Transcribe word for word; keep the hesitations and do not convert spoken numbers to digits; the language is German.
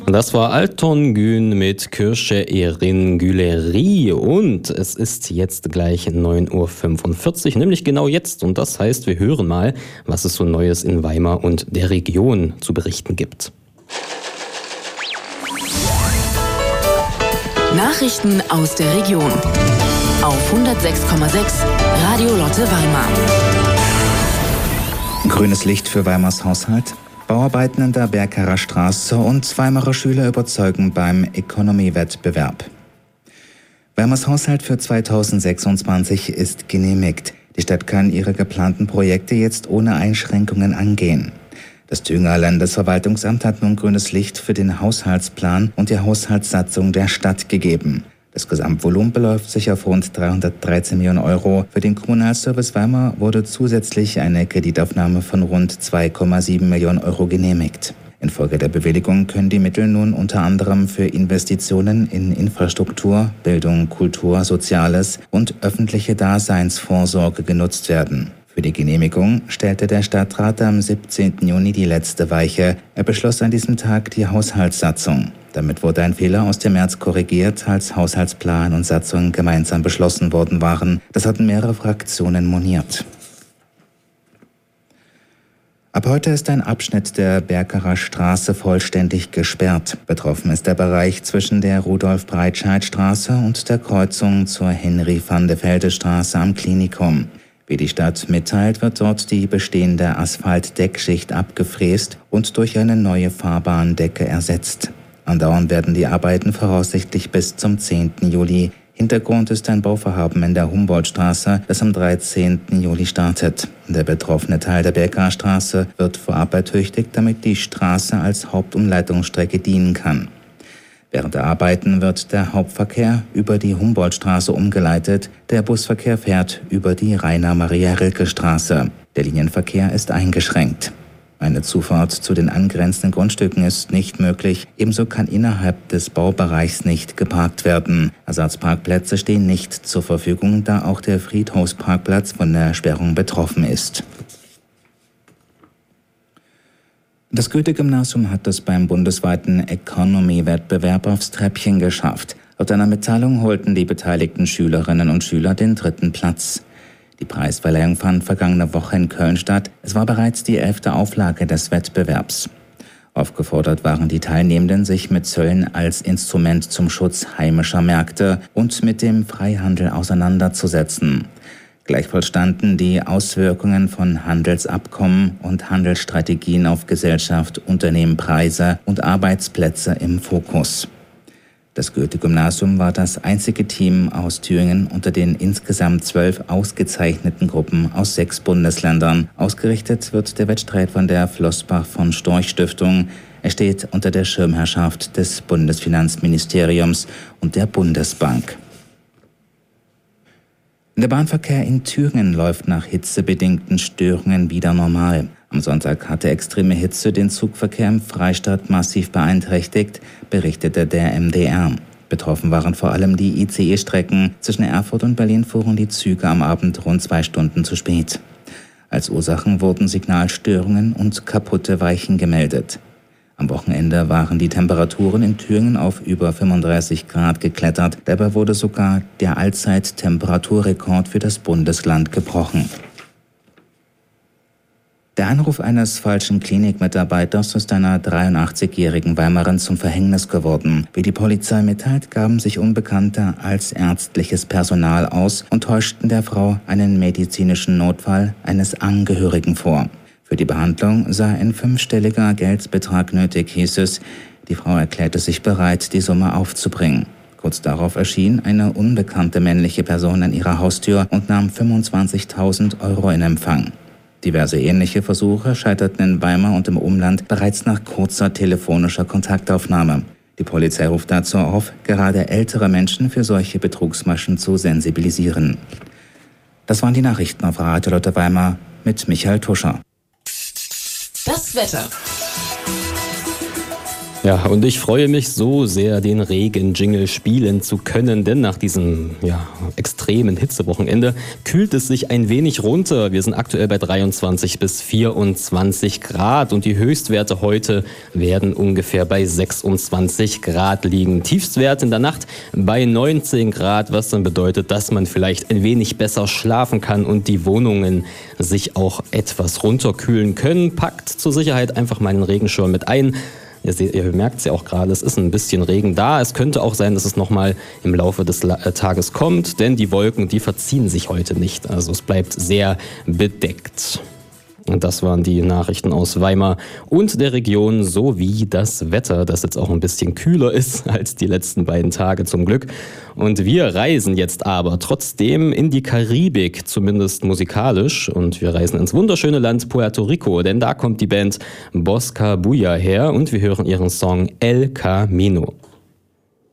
Das war Alton Gün mit Kirsche Erin Güleri und es ist jetzt gleich neun Uhr fünfundvierzig, nämlich genau jetzt. Und das heißt, wir hören mal, was es so Neues in Weimar und der Region zu berichten gibt. Nachrichten aus der Region auf hundertsechs Komma sechs Radio Lotte Weimar. Grünes Licht für Weimars Haushalt. Bauarbeiten in der Berkerer Straße und Weimarer Schüler überzeugen beim Economy-Wettbewerb. Weimars Haushalt für zweitausendsechsundzwanzig ist genehmigt. Die Stadt kann ihre geplanten Projekte jetzt ohne Einschränkungen angehen. Das Thüringer Landesverwaltungsamt hat nun grünes Licht für den Haushaltsplan und die Haushaltssatzung der Stadt gegeben. Das Gesamtvolumen beläuft sich auf rund dreihundertdreizehn Millionen Euro. Für den Kommunalservice Weimar wurde zusätzlich eine Kreditaufnahme von rund zwei Komma sieben Millionen Euro genehmigt. Infolge der Bewilligung können die Mittel nun unter anderem für Investitionen in Infrastruktur, Bildung, Kultur, Soziales und öffentliche Daseinsvorsorge genutzt werden. Für die Genehmigung stellte der Stadtrat am siebzehnten Juni die letzte Weiche. Er beschloss an diesem Tag die Haushaltssatzung. Damit wurde ein Fehler aus dem März korrigiert, als Haushaltsplan und Satzung gemeinsam beschlossen worden waren. Das hatten mehrere Fraktionen moniert. Ab heute ist ein Abschnitt der Berkerer Straße vollständig gesperrt. Betroffen ist der Bereich zwischen der Rudolf-Breitscheid-Straße und der Kreuzung zur Henry-van-de-Velde-Straße am Klinikum. Wie die Stadt mitteilt, wird dort die bestehende Asphaltdeckschicht abgefräst und durch eine neue Fahrbahndecke ersetzt. Andauern werden die Arbeiten voraussichtlich bis zum zehnten Juli. Hintergrund ist ein Bauvorhaben in der Humboldtstraße, das am dreizehnten Juli startet. Der betroffene Teil der Berkerer Straße wird vorab ertüchtigt, damit die Straße als Hauptumleitungsstrecke dienen kann. Während der Arbeiten wird der Hauptverkehr über die Humboldtstraße umgeleitet. Der Busverkehr fährt über die Rainer-Maria-Rilke-Straße. Der Linienverkehr ist eingeschränkt. Eine Zufahrt zu den angrenzenden Grundstücken ist nicht möglich. Ebenso kann innerhalb des Baubereichs nicht geparkt werden. Ersatzparkplätze stehen nicht zur Verfügung, da auch der Friedhofsparkplatz von der Sperrung betroffen ist. Das Goethe-Gymnasium hat es beim bundesweiten Economy-Wettbewerb aufs Treppchen geschafft. Laut einer Mitteilung holten die beteiligten Schülerinnen und Schüler den dritten Platz. Die Preisverleihung fand vergangene Woche in Köln statt. Es war bereits die elfte Auflage des Wettbewerbs. Aufgefordert waren die Teilnehmenden, sich mit Zöllen als Instrument zum Schutz heimischer Märkte und mit dem Freihandel auseinanderzusetzen. Gleichwohl standen die Auswirkungen von Handelsabkommen und Handelsstrategien auf Gesellschaft, Unternehmen, Preise und Arbeitsplätze im Fokus. Das Goethe-Gymnasium war das einzige Team aus Thüringen unter den insgesamt zwölf ausgezeichneten Gruppen aus sechs Bundesländern. Ausgerichtet wird der Wettstreit von der Flossbach von Storch Stiftung. Er steht unter der Schirmherrschaft des Bundesfinanzministeriums und der Bundesbank. Der Bahnverkehr in Thüringen läuft nach hitzebedingten Störungen wieder normal. Am Sonntag hatte extreme Hitze den Zugverkehr im Freistaat massiv beeinträchtigt, berichtete der M D R. Betroffen waren vor allem die I C E-Strecken. Zwischen Erfurt und Berlin fuhren die Züge am Abend rund zwei Stunden zu spät. Als Ursachen wurden Signalstörungen und kaputte Weichen gemeldet. Am Wochenende waren die Temperaturen in Thüringen auf über fünfunddreißig Grad geklettert. Dabei wurde sogar der Allzeit-Temperaturrekord für das Bundesland gebrochen. Der Anruf eines falschen Klinikmitarbeiters ist einer dreiundachtzigjährigen Weimarin zum Verhängnis geworden. Wie die Polizei mitteilt, gaben sich Unbekannte als ärztliches Personal aus und täuschten der Frau einen medizinischen Notfall eines Angehörigen vor. Für die Behandlung sei ein fünfstelliger Geldbetrag nötig, hieß es. Die Frau erklärte sich bereit, die Summe aufzubringen. Kurz darauf erschien eine unbekannte männliche Person an ihrer Haustür und nahm fünfundzwanzigtausend Euro in Empfang. Diverse ähnliche Versuche scheiterten in Weimar und im Umland bereits nach kurzer telefonischer Kontaktaufnahme. Die Polizei ruft dazu auf, gerade ältere Menschen für solche Betrugsmaschen zu sensibilisieren. Das waren die Nachrichten auf Radio Lotte Weimar mit Michael Tuscher. Das Wetter. Ja, und ich freue mich so sehr, den Regen-Jingle spielen zu können, denn nach diesem ja, extremen Hitzewochenende kühlt es sich ein wenig runter. Wir sind aktuell bei dreiundzwanzig bis vierundzwanzig Grad und die Höchstwerte heute werden ungefähr bei sechsundzwanzig Grad liegen. Tiefstwert in der Nacht bei neunzehn Grad, was dann bedeutet, dass man vielleicht ein wenig besser schlafen kann und die Wohnungen sich auch etwas runterkühlen können. Packt zur Sicherheit einfach mal einen Regenschirm mit ein. Ihr, seht, ihr merkt es ja auch gerade, es ist ein bisschen Regen da. Es könnte auch sein, dass es nochmal im Laufe des La- Tages kommt, denn die Wolken, die verziehen sich heute nicht. Also es bleibt sehr bedeckt. Und das waren die Nachrichten aus Weimar und der Region sowie das Wetter, das jetzt auch ein bisschen kühler ist als die letzten beiden Tage zum Glück. Und wir reisen jetzt aber trotzdem in die Karibik, zumindest musikalisch. Und wir reisen ins wunderschöne Land Puerto Rico, denn da kommt die Band Bosca Bulla her und wir hören ihren Song El Camino.